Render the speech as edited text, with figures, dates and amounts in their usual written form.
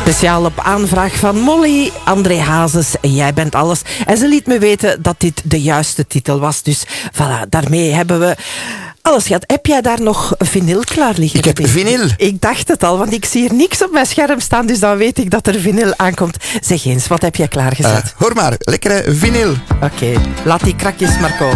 Speciaal op aanvraag van Molly, André Hazes, Jij bent alles. En ze liet me weten dat dit de juiste titel was. Dus voilà, daarmee hebben we alles gehad. Heb jij daar nog vinyl klaar liggen? Ik heb vinyl. Ik dacht het al, want ik zie hier niks op mijn scherm staan, dus dan weet ik dat er vinyl aankomt. Zeg eens, wat heb jij klaargezet? Hoor maar, lekkere vinyl. Oké, laat die krakjes maar komen.